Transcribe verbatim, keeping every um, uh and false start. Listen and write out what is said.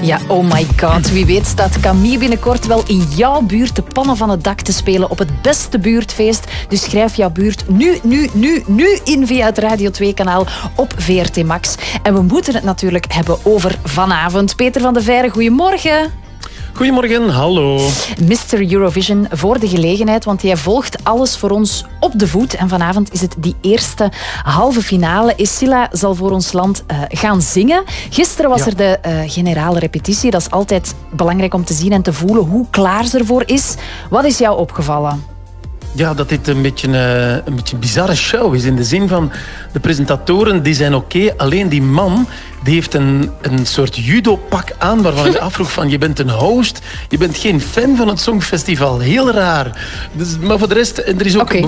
Ja, oh my god. Wie weet staat Camille binnenkort wel in jouw buurt de pannen van het dak te spelen op het beste buurtfeest. Dus schrijf jouw buurt nu, nu, nu, nu in via het Radio twee kanaal op V R T Max. En we moeten het natuurlijk hebben over vanavond. Peter van de Veire, goedemorgen. Goedemorgen, hallo. mister Eurovision, voor de gelegenheid, want jij volgt alles voor ons op de voet. En vanavond is het die eerste halve finale. Escilla zal voor ons land uh, gaan zingen. Gisteren was ja. er de uh, generale repetitie. Dat is altijd belangrijk om te zien en te voelen hoe klaar ze ervoor is. Wat is jou opgevallen? Ja, dat dit een beetje uh, een beetje een bizarre show is. In de zin van, de presentatoren die zijn oké. Okay, alleen die man die heeft een, een soort judo-pak aan waarvan ik afvroeg van, je bent een host, je bent geen fan van het Songfestival. Heel raar. Dus, maar voor de rest, er is ook... Okay.